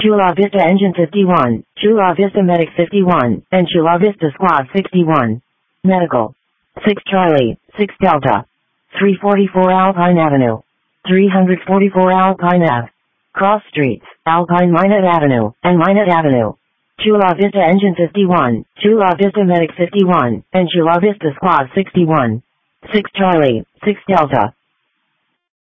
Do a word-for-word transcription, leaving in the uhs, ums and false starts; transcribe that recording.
Chula Vista Engine fifty-one, Chula Vista Medic fifty-one, and Chula Vista Squad sixty-one. Medical. six Charlie, six Delta. three forty-four Alpine Avenue. three forty-four Alpine Ave. Cross Streets, Alpine Minot Avenue, and Minot Avenue. Chula Vista Engine fifty-one, Chula Vista Medic fifty-one, and Chula Vista Squad sixty-one. six Charlie, six Delta.